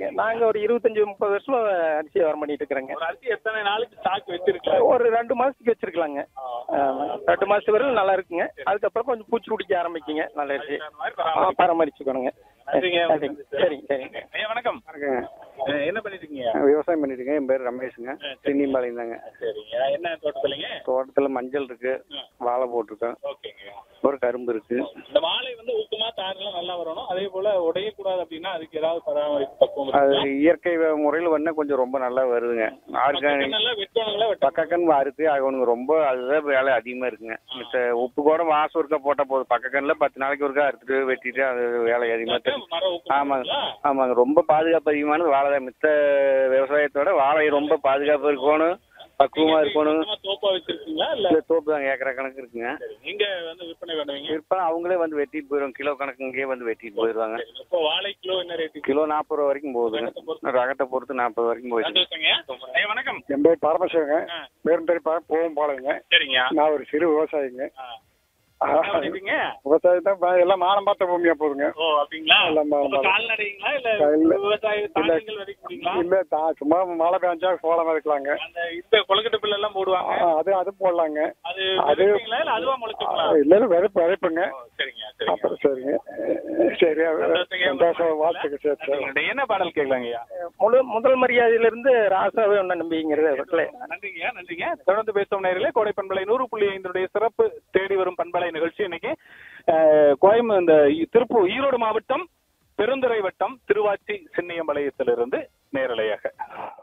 நாங்க ஒரு 25-30 வருஷமா அரிசி வியாபாரம் பண்ணிட்டு இருக்கிறோங்க. ஒரு அரிசி எத்தனை நாளைக்கு ஸ்டாக் வச்சிருக்கலாம்? ஒரு 2 மாசத்துக்கு வச்சிருக்கலாங்க. 2 மாசத்து வரைக்கும் நல்லா இருக்குங்க. அதுக்கப்புறம் கொஞ்சம் பூச்சி பிடிக்க ஆரம்பிக்குங்க. நல்ல அரிசி பராமரிச்சுக்கணுங்க. சரிங்க சரிங்க. ஐயா வணக்கம். என்ன பண்ணிட்டு இருக்கீங்க? விவசாயம் பண்ணிட்டு இருக்கேன். என் பேர் ரமேஷுங்க. சின்னிம்பாளையம் தாங்க. சரிங்க. என்ன தோட்டத்துலங்க? தோட்டத்துல மஞ்சள் இருக்கு, வாழை போட்டிருக்கேன். ஓகேங்க. ஒரு கரும்பு இருக்கு. இந்த வாழை வந்து ஊக்கமா தாரெல்லாம் நல்லா வரணும். அதே போல உடையக்கூடாது அப்படின்னா அதுக்கு ஏதாவது பராமரிப்பு பக்குவம் அது இயற்கை முறையில் பண்ண கொஞ்சம் ரொம்ப நல்லா வருதுங்க. ஆர்கானிக் நல்லா வெட்டுவாங்களா? பக்கக்கன் அறுத்து ஆகணுங்க. ரொம்ப அதுதான் வேலை அதிகமா இருக்குங்க. மித்த உப்பு கூட மாசம் ஒருக்கா போட்டா போதும். பக்கக்கன்ல 10 நாளைக்கு ஒருக்கா அறுத்துட்டு வெட்டிட்டு அது வேலை அதிகமா இருக்கு. ஆமாங்க ஆமாங்க. ரொம்ப பாதுகாப்பு அதிகமானது வாழை தான். மித்த விவசாயத்தோட வாழை ரொம்ப பாதுகாப்பு இருக்கணும், பக்குவமா இருக்கணும். தோப்பா வச்சிருக்கீங்களா? இல்ல தோப்பு தாங்க, ஏக்கரா கணக்கு இருக்குங்க. நீங்க வந்து விற்பனை பண்ணுவீங்க? விற்பனை அவங்களே வந்து வெட்டிட்டு போயிடுவாங்க. கிலோ கணக்கு இங்கேயே வந்து வெட்டிட்டு போயிடுவாங்க. இப்போ வாழை கிலோ என்ன ரேட்டு? கிலோ 40 ரூபா வரைக்கும் போகுதுங்க. ரகத்தை பொறுத்து 40 வரைக்கும் போயிடுங்க. வணக்கம். என் பேர் பரமசிவங்க. பேரும் தெரிப்பா போகும் பாளையங்க. சரிங்க. நான் ஒரு சிறு விவசாயிங்க. விவசாயம் தான் எல்லாம் மானம் பார்த்த பூமியா போதுங்க. ஓ அப்படிங்களா? கால்நடைங்களா இல்ல விவசாய தானியங்கள் விதைக்கிறீங்களா? இல்ல சும்மா மழை பெஞ்சா சோளம் விதைக்கலாங்க. அந்த இந்த கொழுக்கட்டை பிள்ளை எல்லாம் போடுவாங்க. அது போடலாங்க. அது விதைப்பீங்களா இல்ல அதுவா முளைச்சுங்களா? இல்ல விதைப்புங்க. சரிங்க அப்புறம் சரிங்க. சரி சந்தோஷம். வாழ்த்துக்கு சரி. என்ன பாடல் கேட்கலாங்கய்யா? முதல் மரியாதையிலிருந்து ராசாவே ஒன்ன நம்பிங்கிறது. நன்றிங்க. தொடர்ந்து பேசும் நேரிலே கோடை பண்பலை 100.5 சிறப்பு தேடி வரும் பண்பலை நிகழ்ச்சி இன்னைக்கு இந்த திருப்பூர் ஈரோடு மாவட்டம் பெருந்துறை வட்டம் திருவாச்சி சின்னியம்பாளையத்திலிருந்து நேரலையாக.